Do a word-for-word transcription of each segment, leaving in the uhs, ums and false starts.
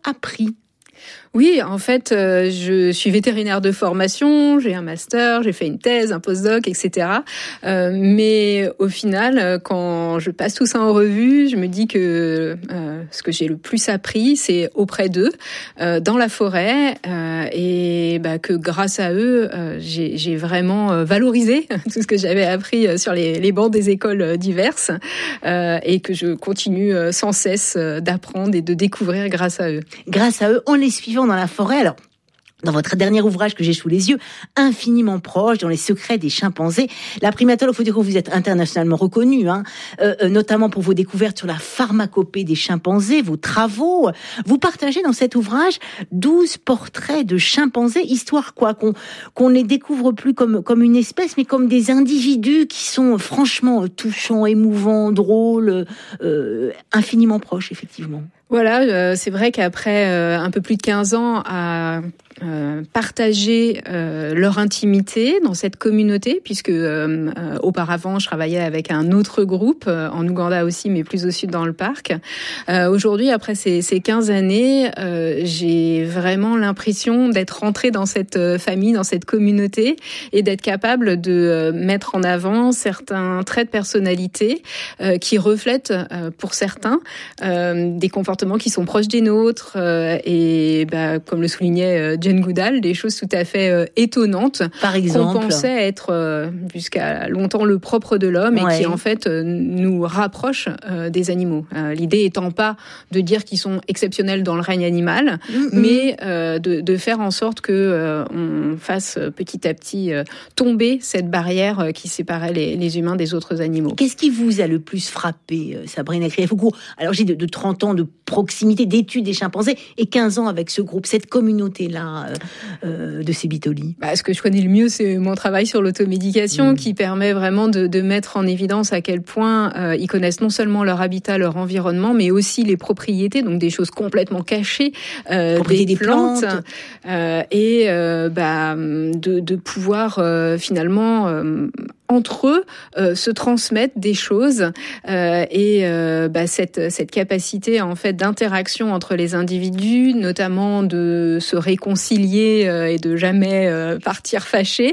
appris ? Oui, en fait, euh, je suis vétérinaire de formation, j'ai un master, j'ai fait une thèse, un postdoc, et cetera. Euh, mais au final, quand je passe tout ça en revue, je me dis que euh, ce que j'ai le plus appris, c'est auprès d'eux, euh, dans la forêt, euh, et bah, que grâce à eux, euh, j'ai, j'ai vraiment euh, valorisé tout ce que j'avais appris sur les, les bancs des écoles diverses, euh, et que je continue sans cesse d'apprendre et de découvrir grâce à eux. Grâce à eux, en les suivant dans la forêt, alors dans votre dernier ouvrage que j'ai sous les yeux, Infiniment proche, dans les secrets des chimpanzés, la primatologue, il faut dire que vous êtes internationalement reconnue, hein, euh, notamment pour vos découvertes sur la pharmacopée des chimpanzés, vos travaux. Vous partagez dans cet ouvrage douze portraits de chimpanzés, histoire quoi, qu'on qu'on les découvre plus comme comme une espèce, mais comme des individus qui sont franchement touchants, émouvants, drôles, euh, infiniment proches, effectivement. Voilà, euh, c'est vrai qu'après euh, un peu plus de quinze ans à euh, partager euh, leur intimité dans cette communauté, puisque euh, euh, auparavant je travaillais avec un autre groupe euh, en Ouganda aussi, mais plus au sud dans le parc. Euh, aujourd'hui, après ces, ces quinze années, euh, j'ai vraiment l'impression d'être rentrée dans cette famille, dans cette communauté, et d'être capable de euh, mettre en avant certains traits de personnalité euh, qui reflètent, euh, pour certains, euh, des comportements qui sont proches des nôtres, euh, et bah, comme le soulignait euh, Jane Goodall, des choses tout à fait euh, étonnantes. Par exemple, qu'on pensait être euh, jusqu'à longtemps le propre de l'homme, ouais. Et qui en fait euh, nous rapprochent euh, des animaux. Euh, l'idée étant pas de dire qu'ils sont exceptionnels dans le règne animal, mm-hmm. mais euh, de, de faire en sorte que euh, on fasse petit à petit euh, tomber cette barrière euh, qui séparait les, les humains des autres animaux. Qu'est-ce qui vous a le plus frappé, euh, Sabrina Crié-Foucault ? Alors j'ai de, de trente ans de proximité, d'études des chimpanzés, et quinze ans avec ce groupe, cette communauté-là euh, euh, de Sébitoli. Bah, ce que je connais le mieux, c'est mon travail sur l'automédication, mmh. qui permet vraiment de, de mettre en évidence à quel point euh, ils connaissent non seulement leur habitat, leur environnement, mais aussi les propriétés, donc des choses complètement cachées, euh, des, des plantes, plantes. Euh, et euh, bah, de, de pouvoir euh, finalement... Euh, entre eux, euh, se transmettent des choses, euh, et euh, bah, cette, cette capacité en fait d'interaction entre les individus, notamment de se réconcilier euh, et de jamais euh, partir fâchés,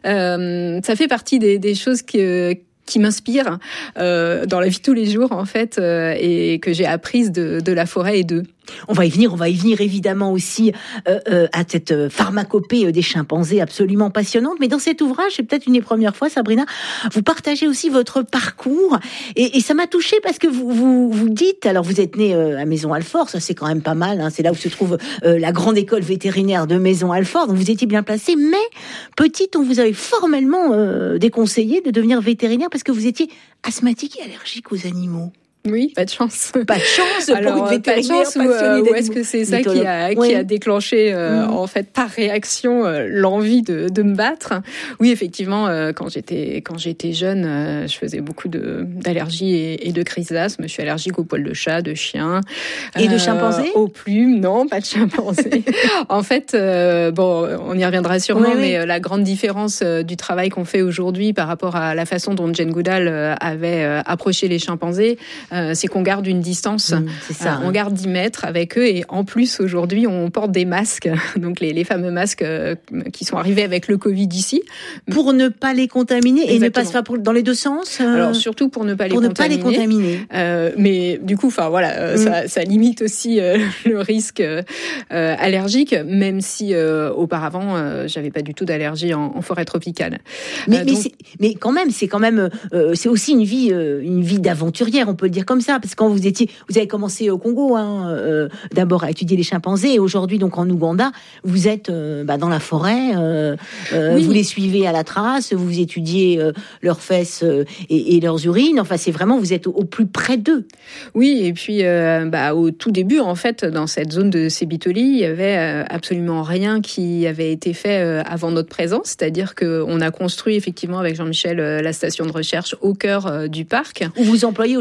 euh, ça fait partie des, des choses que qui m'inspirent euh, dans la vie de tous les jours en fait, euh, et que j'ai apprises de, de la forêt et d'eux. On va y venir, on va y venir évidemment aussi euh, euh, à cette pharmacopée des chimpanzés absolument passionnante. Mais dans cet ouvrage, c'est peut-être une des premières fois, Sabrina, vous partagez aussi votre parcours, et, et ça m'a touchée parce que vous vous, vous dites, alors vous êtes née euh, à Maisons-Alfort, ça c'est quand même pas mal, hein, c'est là où se trouve euh, la grande école vétérinaire de Maisons-Alfort, donc vous étiez bien placée. Mais petite, on vous avait formellement euh, déconseillé de devenir vétérinaire parce que vous étiez asthmatique et allergique aux animaux. Oui, pas de chance. Pas de chance Alors, pour une vétérinaire pas de chance, ou, euh, ou est-ce que c'est ça Mythologue. qui a, oui. qui a déclenché, euh, mmh. en fait, par réaction, euh, l'envie de, de me battre? Oui, effectivement, euh, quand j'étais, quand j'étais jeune, euh, je faisais beaucoup de, d'allergies et, et de crises d'asthme. Je suis allergique aux poils de chat, de chien. Et euh, de chimpanzé? Aux plumes, non, pas de chimpanzé. En fait, euh, bon, on y reviendra sûrement, oui, oui. mais euh, la grande différence euh, du travail qu'on fait aujourd'hui par rapport à la façon dont Jane Goodall euh, avait euh, approché les chimpanzés, euh, c'est qu'on garde une distance, mmh, c'est ça, euh, hein. on garde dix mètres avec eux, et en plus aujourd'hui on porte des masques, donc les, les fameux masques euh, qui sont arrivés avec le Covid ici. Pour ne pas les contaminer. Exactement. Et ne pas se faire pour, dans les deux sens euh... Alors surtout pour ne pas pour les ne contaminer. Pas les contaminer. Euh, mais du coup, enfin voilà, euh, mmh. ça, ça limite aussi euh, le risque euh, allergique, même si euh, auparavant euh, j'avais pas du tout d'allergie en, en forêt tropicale. Mais, euh, mais, donc... c'est, mais quand même, c'est quand même, euh, c'est aussi une vie, euh, une vie d'aventurière, on peut le dire comme ça. Parce que quand vous étiez, vous avez commencé au Congo, hein, euh, d'abord à étudier les chimpanzés, et aujourd'hui donc en Ouganda, vous êtes euh, bah, dans la forêt, euh, euh, oui. vous les suivez à la trace, vous étudiez euh, leurs fesses euh, et, et leurs urines. Enfin, c'est vraiment, vous êtes au, au plus près d'eux. Oui, et puis euh, bah, au tout début, en fait, dans cette zone de Sébitoli, il y avait euh, absolument rien qui avait été fait euh, avant notre présence, c'est-à-dire que on a construit effectivement avec Jean-Michel euh, la station de recherche au cœur euh, du parc. Où vous employez aujourd'hui plus de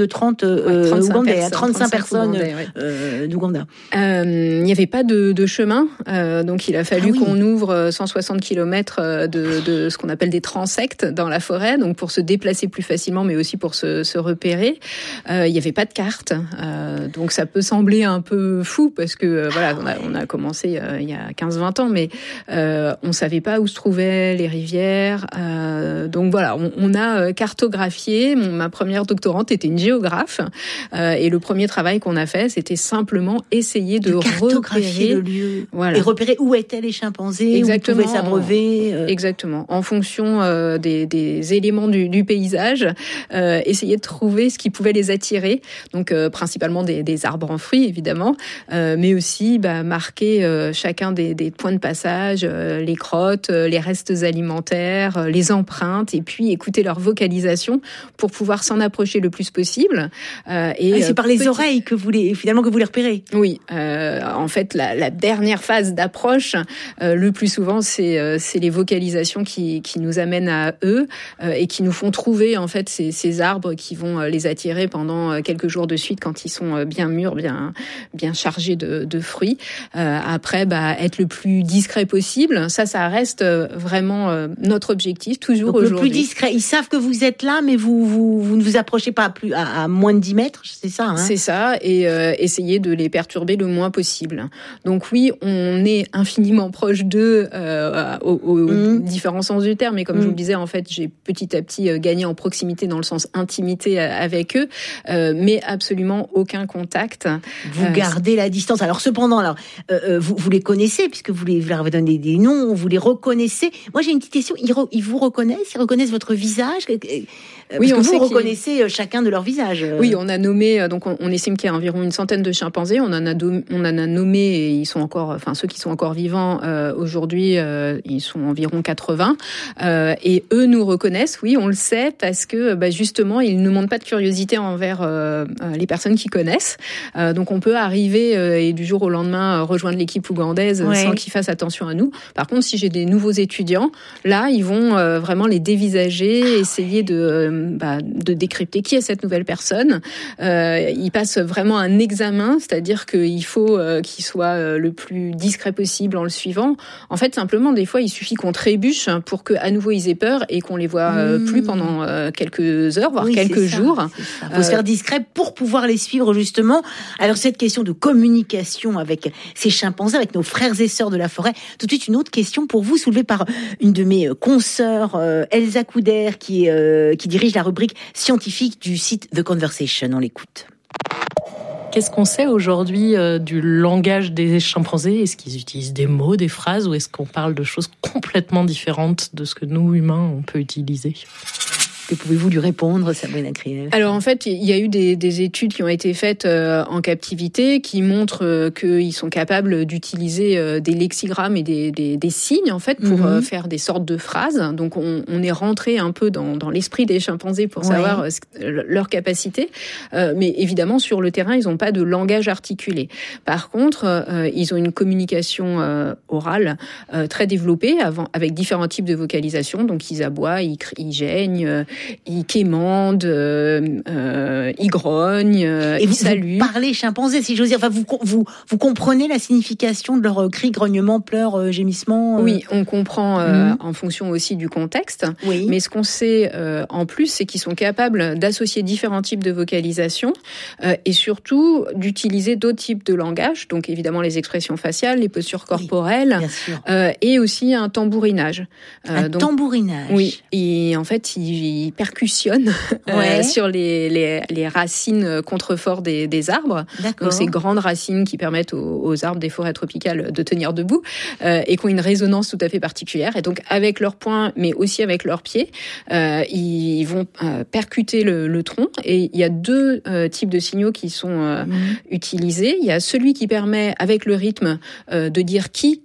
de trente euh, ouais, Ougandais, personnes, trente-cinq personnes Ougandais, ouais. euh, d'Ouganda. Euh, il n'y avait pas de, de chemin, euh, donc il a fallu ah, oui. qu'on ouvre cent soixante kilomètres de, de ce qu'on appelle des transects dans la forêt, donc pour se déplacer plus facilement, mais aussi pour se, se repérer. Euh, il n'y avait pas de carte, euh, donc ça peut sembler un peu fou parce que euh, voilà, on a, on a commencé euh, il y a quinze vingt ans, mais euh, on savait pas où se trouvaient les rivières. Euh, donc voilà, on, on a cartographié. Mon, ma première doctorante était une géographe, euh, et le premier travail qu'on a fait, c'était simplement essayer de, de cartographier repérer le lieu, voilà. et repérer où étaient les chimpanzés, exactement, où ils pouvaient s'abreuver. Euh... Exactement, en fonction euh, des, des éléments du, du paysage, euh, essayer de trouver ce qui pouvait les attirer. Donc euh, principalement des, des arbres en fruits, évidemment, euh, mais aussi bah, marquer euh, chacun des, des points de passage, euh, les crottes, euh, les restes alimentaires, euh, les empreintes, et puis écouter leur vocalisation pour pouvoir s'en approcher le plus possible. Euh, et ah, c'est par les petit... oreilles que vous les finalement que vous les repérez. Oui, euh, en fait, la, la dernière phase d'approche, euh, le plus souvent, c'est, euh, c'est les vocalisations qui, qui nous amènent à eux euh, et qui nous font trouver en fait ces, ces arbres qui vont les attirer pendant quelques jours de suite quand ils sont bien mûrs, bien bien chargés de, de fruits. Euh, après, bah, être le plus discret possible. Ça, ça reste vraiment euh, notre objectif toujours Donc, aujourd'hui. Le plus discret. Ils savent que vous êtes là, mais vous vous, vous ne vous approchez pas à plus à, à moins de dix mètres. C'est ça. Hein c'est ça, et euh, essayer de les perturber le moins possible. Donc oui, on est infiniment proche d'eux euh, au, au mmh. différents sens du terme. Mais comme mmh. je vous le disais, en fait, j'ai petit à petit gagné en proximité dans le sens intimité avec eux, euh, mais absolument aucun contact. Vous euh, gardez la distance. Alors cependant, alors euh, vous, vous les connaissez puisque vous, les, vous leur avez donné des noms, vous les reconnaissez. Moi, j'ai une petite question. Ils, re, ils vous reconnaissent, ils reconnaissent votre visage. Parce oui, que on vous reconnaissez chacun de leur visage. Oui, on a nommé. Donc, on, on estime qu'il y a environ une centaine de chimpanzés. On en a, do, on en a nommé. Et ils sont encore, enfin ceux qui sont encore vivants euh, aujourd'hui, euh, ils sont environ quatre-vingts. Euh, et eux nous reconnaissent. Oui, on le sait parce que bah, justement, ils ne montrent pas de curiosité envers euh, les personnes qu'ils connaissent. Euh, donc, on peut arriver euh, et du jour au lendemain euh, rejoindre l'équipe ougandaise ouais. sans qu'ils fassent attention à nous. Par contre, si j'ai des nouveaux étudiants, là, ils vont euh, vraiment les dévisager, ah, essayer ouais. de euh, bah, de décrypter qui est cette nouvelle personne. Euh, ils passent vraiment un examen, c'est-à-dire qu'il faut euh, qu'il soit euh, le plus discret possible en le suivant. En fait, simplement, des fois, il suffit qu'on trébuche pour qu'à nouveau ils aient peur et qu'on les voit euh, mmh. plus pendant euh, quelques heures, voire oui, quelques ça, jours. Il faut euh, se faire discret pour pouvoir les suivre, justement. Alors, cette question de communication avec ces chimpanzés, avec nos frères et sœurs de la forêt, tout de suite, une autre question pour vous, soulevée par une de mes consoeurs, euh, Elsa Couder, qui, euh, qui dirige la rubrique scientifique du site The Conversation. On l'écoute. Qu'est-ce qu'on sait aujourd'hui euh, du langage des chimpanzés ? Est-ce qu'ils utilisent des mots, des phrases, ou est-ce qu'on parle de choses complètement différentes de ce que nous, humains, on peut utiliser ? Que pouvez-vous lui répondre, Sabrina Krief ? Alors en fait, il y a eu des, des études qui ont été faites euh, en captivité qui montrent euh, qu'ils sont capables d'utiliser euh, des lexigrammes et des, des, des signes en fait pour mm-hmm. euh, faire des sortes de phrases. Donc on, on est rentré un peu dans, dans l'esprit des chimpanzés pour ouais. savoir euh, leur capacité. Euh, mais évidemment, sur le terrain, ils n'ont pas de langage articulé. Par contre, euh, ils ont une communication euh, orale euh, très développée avant, avec différents types de vocalisation. Donc ils aboient, ils, crient, ils geignent. Euh, Ils quémandent, euh, euh, ils grognent, euh, et ils vous, saluent. Vous parlez chimpanzé, si j'ose dire. Enfin, vous, vous, vous comprenez la signification de leurs cris, grognements, pleurs, euh, gémissements euh... Oui, on comprend euh, mmh. en fonction aussi du contexte. Oui. Mais ce qu'on sait euh, en plus, c'est qu'ils sont capables d'associer différents types de vocalisation euh, et surtout d'utiliser d'autres types de langage. Donc évidemment les expressions faciales, les postures corporelles, oui, euh, et aussi un tambourinage. Euh, un donc, tambourinage. Oui. Et en fait, ils il percussionne ouais. euh, sur les, les, les racines contreforts des, des arbres. D'accord. Donc ces grandes racines qui permettent aux, aux arbres des forêts tropicales de tenir debout euh, et qui ont une résonance tout à fait particulière. Et donc avec leurs poings, mais aussi avec leurs pieds, euh, ils vont euh, percuter le, le tronc. Et il y a deux euh, types de signaux qui sont euh, mmh. utilisés. Il y a celui qui permet, avec le rythme, euh, de dire qui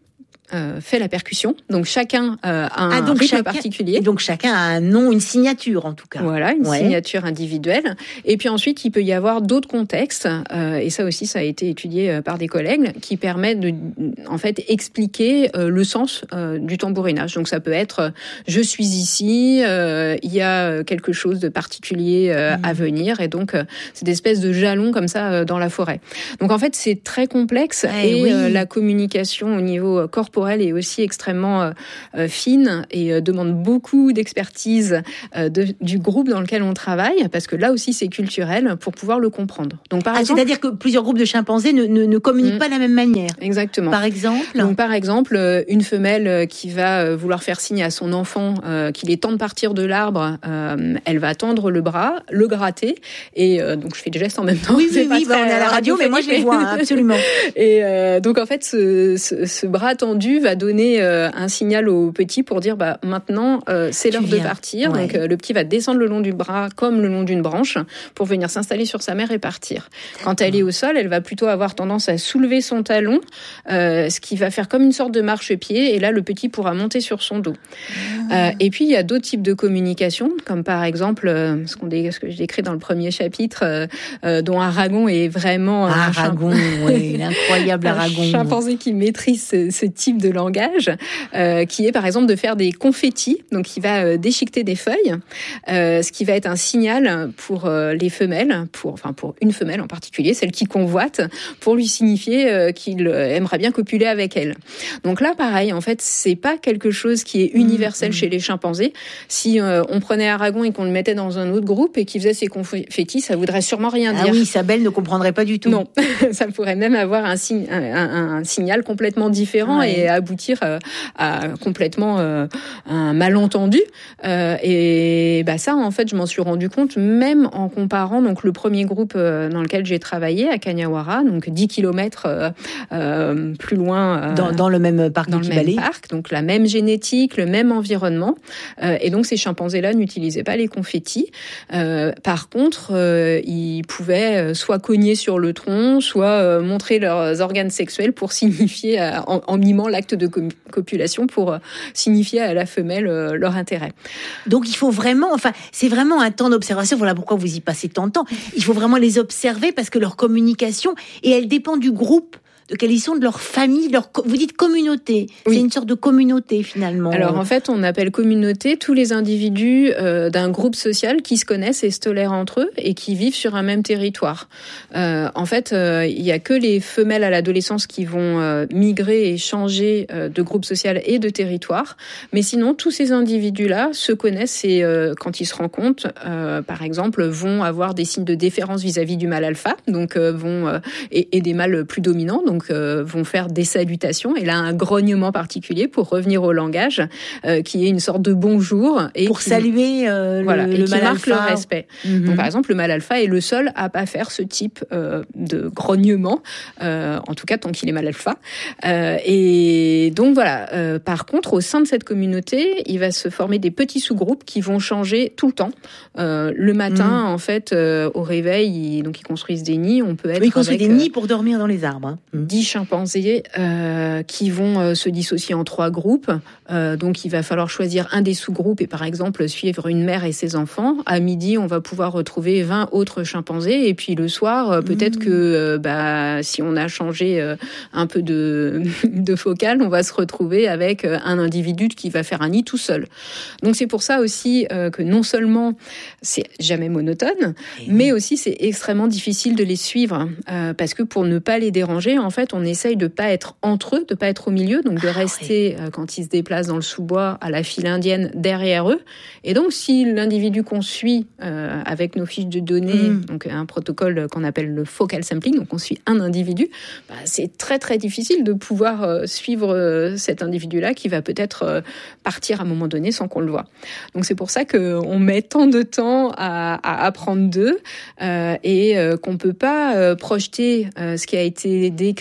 euh, fait la percussion. Donc chacun euh, a un ah, donc rythme chacun, particulier. Donc chacun a un nom, une signature en tout cas. Voilà, une ouais. signature individuelle. Et puis ensuite, il peut y avoir d'autres contextes, euh, et ça aussi, ça a été étudié par des collègues, qui permettent de, en fait, expliquer euh, le sens euh, du tambourinage. Donc ça peut être euh, je suis ici, euh, il y a quelque chose de particulier euh, mmh. à venir, et donc euh, c'est des espèces de jalons comme ça euh, dans la forêt. Donc en fait, c'est très complexe, eh et oui. euh, la communication au niveau corporel est aussi extrêmement euh, euh, fine et euh, demande beaucoup d'expertise euh, de, du groupe dans lequel on travaille, parce que là aussi c'est culturel, pour pouvoir le comprendre. Donc par ah, exemple, c'est-à-dire que plusieurs groupes de chimpanzés ne, ne, ne communiquent mmh. pas de la même manière. Exactement. Par exemple. Donc par exemple, une femelle qui va vouloir faire signe à son enfant euh, qu'il est temps de partir de l'arbre, euh, elle va tendre le bras, le gratter, et euh, donc je fais des gestes en même temps. Oui, oui, oui, bah, on est à la radio, mais moi je les vois hein, absolument. Et euh, donc en fait, ce, ce, ce bras tendu va donner euh, un signal au petit pour dire bah maintenant euh, c'est l'heure de partir. Ouais. Donc euh, le petit va descendre le long du bras comme le long d'une branche pour venir s'installer sur sa mère et partir. Quand elle est au sol, elle va plutôt avoir tendance à soulever son talon, euh, ce qui va faire comme une sorte de marchepied, et là le petit pourra monter sur son dos. Ah. Euh, et puis il y a d'autres types de communication, comme par exemple euh, ce, qu'on dé- ce que je décris dans le premier chapitre, euh, euh, dont Aragon est vraiment ah, un Aragon, chimp... oui, l'incroyable Aragon, un chimpanzé qui maîtrise ce, ce type de langage, euh, qui est par exemple de faire des confettis, donc il va euh, déchiqueter des feuilles, euh, ce qui va être un signal pour euh, les femelles, pour enfin pour une femelle en particulier, celle qui convoite, pour lui signifier euh, qu'il aimerait bien copuler avec elle. Donc là, pareil, en fait, c'est pas quelque chose qui est universel mmh, chez les chimpanzés. Si euh, on prenait Aragon et qu'on le mettait dans un autre groupe et qu'il faisait ses confettis, ça voudrait sûrement rien dire. Ah oui, Isabelle ne comprendrait pas du tout. Non, ça pourrait même avoir un, signe, un, un, un signal complètement différent ouais. et aboutir à, à complètement euh, un malentendu. Euh, et bah ça, en fait, je m'en suis rendu compte même en comparant donc le premier groupe euh, dans lequel j'ai travaillé à Kanyawara, donc dix kilomètres euh, euh, plus loin. Euh, dans, dans le même parc dans le même parc, donc la même génétique, le même environnement. Euh, et donc ces chimpanzés-là n'utilisaient pas les confettis. Euh, par contre, euh, ils pouvaient soit cogner sur le tronc, soit euh, montrer leurs organes sexuels pour signifier, euh, en, en mimant l'acte de copulation, pour euh, signifier à la femelle euh, leur intérêt. Donc il faut vraiment, enfin, c'est vraiment un temps d'observation. Voilà pourquoi vous y passez tant de temps. Il faut vraiment les observer parce que leur communication, et elle dépend du groupe, de quels ils sont, de leur famille, de leur, vous dites communauté. Oui. C'est une sorte de communauté finalement. Alors en fait, on appelle communauté tous les individus euh, d'un groupe social qui se connaissent et se tolèrent entre eux et qui vivent sur un même territoire. Euh, en fait, euh, il y a que les femelles à l'adolescence qui vont euh, migrer et changer euh, de groupe social et de territoire. Mais sinon, tous ces individus-là se connaissent et euh, quand ils se rencontrent, euh, par exemple, vont avoir des signes de déférence vis-à-vis du mâle alpha, donc euh, vont euh, et, et des mâles plus dominants. Donc Donc, euh, vont faire des salutations, et là un grognement particulier pour revenir au langage, euh, qui est une sorte de bonjour et pour qui, saluer euh, voilà, le, et le qui mâle marque alpha. le respect. Mm-hmm. Donc par exemple, le mâle alpha est le seul à pas faire ce type euh, de grognement, euh, en tout cas tant qu'il est mâle alpha. Euh, et donc voilà. Euh, par contre, au sein de cette communauté, il va se former des petits sous-groupes qui vont changer tout le temps. Euh, le matin, mm. en fait, euh, au réveil, ils, donc ils construisent des nids. On peut être oui, ils construisent avec, des nids pour dormir dans les arbres. Hein. dix chimpanzés euh, qui vont euh, se dissocier en trois groupes. Euh, donc, il va falloir choisir un des sous-groupes et, par exemple, suivre une mère et ses enfants. À midi, on va pouvoir retrouver vingt autres chimpanzés. Et puis, le soir, euh, peut-être mmh. que euh, bah, si on a changé euh, un peu de, de focale, on va se retrouver avec un individu qui va faire un nid tout seul. Donc, c'est pour ça aussi euh, que non seulement c'est jamais monotone, et mais oui. aussi c'est extrêmement difficile de les suivre. Euh, parce que pour ne pas les déranger, en fait, on essaye de pas être entre eux, de pas être au milieu, donc de rester, ah, oui. euh, quand ils se déplacent dans le sous-bois, à la file indienne derrière eux. Et donc, si l'individu qu'on suit euh, avec nos fiches de données, mmh. donc un protocole qu'on appelle le focal sampling, donc on suit un individu, bah, c'est très très difficile de pouvoir euh, suivre euh, cet individu-là qui va peut-être euh, partir à un moment donné sans qu'on le voit. Donc c'est pour ça qu'on met tant de temps à, à apprendre d'eux euh, et euh, qu'on peut pas euh, projeter euh, ce qui a été décrit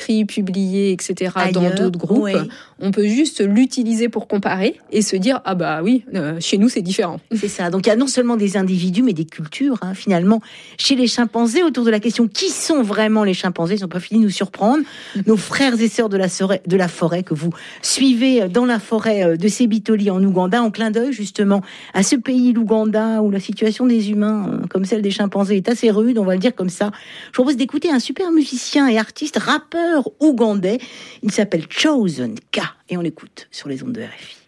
écrit, publié, et cetera Ailleurs, dans d'autres groupes, oui. on peut juste l'utiliser pour comparer et se dire ah bah oui, euh, chez nous c'est différent. C'est ça. Donc il y a non seulement des individus, mais des cultures, hein, finalement, chez les chimpanzés, autour de la question qui sont vraiment les chimpanzés. Ils n'ont pas fini de nous surprendre. Nos frères et sœurs de la, forêt, de la forêt que vous suivez dans la forêt de Sebitoli en Ouganda, en clin d'œil justement à ce pays, l'Ouganda, où la situation des humains, comme celle des chimpanzés, est assez rude, on va le dire comme ça. Je propose d'écouter un super musicien et artiste, rappeur ougandais. Il s'appelle Chosen K et on l'écoute sur les ondes de R F I.